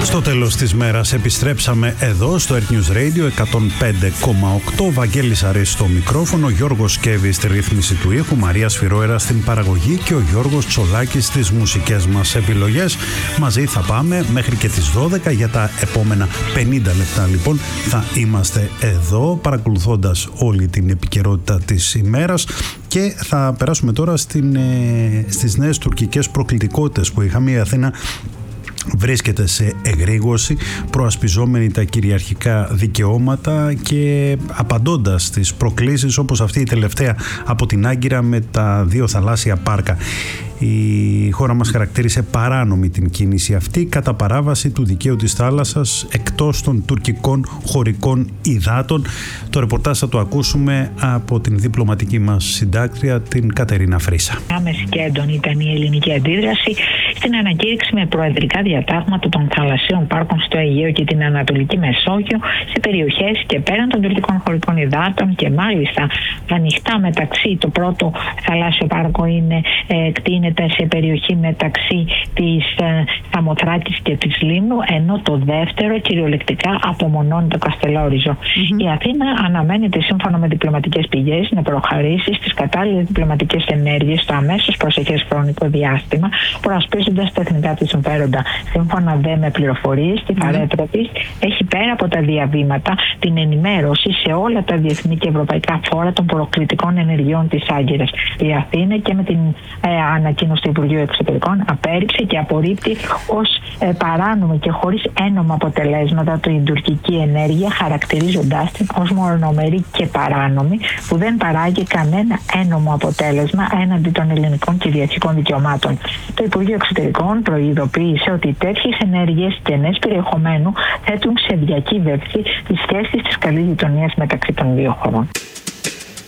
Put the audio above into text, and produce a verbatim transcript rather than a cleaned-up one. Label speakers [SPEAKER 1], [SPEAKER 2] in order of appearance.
[SPEAKER 1] Στο τέλος της μέρας επιστρέψαμε εδώ στο Earth News Radio εκατόν πέντε κόμμα οκτώ. Βαγγέλης Αρής στο μικρόφωνο, Γιώργος Σκέβης στη ρύθμιση του ήχου, Μαρία Σφυρόερα στην παραγωγή και ο Γιώργος Τσολάκης στις μουσικές μας επιλογές. Μαζί θα πάμε μέχρι και τις δώδεκα. Για τα επόμενα πενήντα λεπτά λοιπόν θα είμαστε εδώ παρακολουθώντας όλη την επικαιρότητα της ημέρας. Και θα περάσουμε τώρα στην, ε, στις νέες τουρκικές προκλητικότητες που είχαμε. Η Αθήνα βρίσκεται σε εγρήγορση, προασπιζόμενη τα κυριαρχικά δικαιώματα και απαντώντας στις προκλήσεις όπως αυτή η τελευταία από την Άγκυρα με τα δύο θαλάσσια πάρκα. Η χώρα μας χαρακτήρισε παράνομη την κίνηση αυτή κατά παράβαση του δικαίου της θάλασσας εκτός των τουρκικών χωρικών υδάτων. Το ρεπορτάζ θα το ακούσουμε από την διπλωματική μας συντάκτρια, την Κατερίνα Φρίσα.
[SPEAKER 2] Άμεση και έντονη ήταν η ελληνική αντίδραση στην ανακήρυξη με προεδρικά διατάγματα των θαλασσίων πάρκων στο Αιγαίο και την Ανατολική Μεσόγειο σε περιοχές και πέραν των τουρκικών χωρικών υδάτων και μάλιστα ανοιχτά μεταξύ. Το πρώτο θαλάσσιο πάρκο είναι ε, κτίνεται σε περιοχή μεταξύ της ε, Σαμοθράκης και της Λίμνου, ενώ το δεύτερο κυριολεκτικά απομονώνει το Καστελόριζο. Mm-hmm. Η Αθήνα αναμένεται σύμφωνα με διπλωματικές πηγές να προχωρήσει στις κατάλληλες διπλωματικές ενέργειες στο αμέσως προσεχές χρονικό διάστημα, προασπίζοντας τα εθνικά της συμφέροντα. Σύμφωνα δε με πληροφορίες, τη παρέτρα της έχει πέρα από τα διαβήματα την ενημέρωση σε όλα τα διεθνή και ευρωπαϊκά φόρα των προκλητικών ενεργειών της Άγκυρας. Η Αθήνα και με την ε, ανακοίνωση του Υπουργείου Εξωτερικών απέρριψε και απορρίπτει ως ε, παράνομη και χωρίς ένομα αποτελέσματα την τουρκική ενέργεια, χαρακτηρίζοντάς την ως μονομερή και παράνομη, που δεν παράγει κανένα ένομο αποτέλεσμα έναντι των ελληνικών κυριαρχικών δικαιωμάτων. Το Υπουργείο Εξωτερικών προειδοποίησε ότι τέτοιες ενέργειες κενές περιεχομένου θέτουν σε διακύβευση τις σχέσεις της καλής γειτονίας μεταξύ των δύο χωρών.